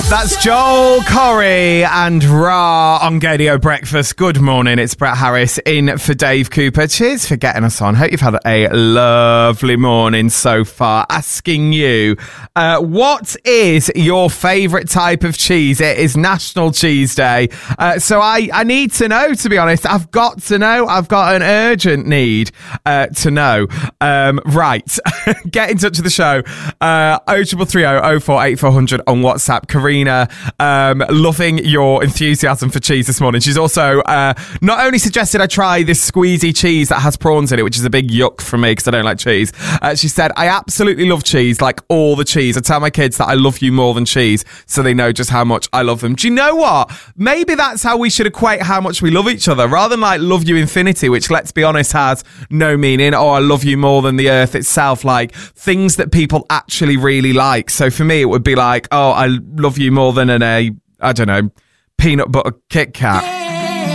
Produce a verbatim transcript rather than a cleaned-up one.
That's Joel Corey and Ra on Gadio Breakfast. Good morning, it's Brett Harris in for Dave Cooper. Cheers for getting us on. Hope you've had a lovely morning so far. Asking you, uh, what is your favourite type of cheese? It is National Cheese Day. Uh, so I, I need to know, to be honest. I've got to know. I've got an urgent need uh, to know. Um, right. Get in touch with the show. Uh, oh triple three oh oh four eight four hundred on WhatsApp. Karina, um, loving your enthusiasm for cheese this morning. She's also uh, not only suggested I try this squeezy cheese that has prawns in it, which is a big yuck for me because I don't like cheese. Uh, she said, I absolutely love cheese, like all the cheese. I tell my kids that I love you more than cheese, so they know just how much I love them. Do you know what? Maybe that's how we should equate how much we love each other, rather than like love you infinity, which, let's be honest, has no meaning, or I love you more than the earth itself, like things that people actually really like. So for me, it would be like, oh, I love you more than an a, I don't know, peanut butter Kit Kat.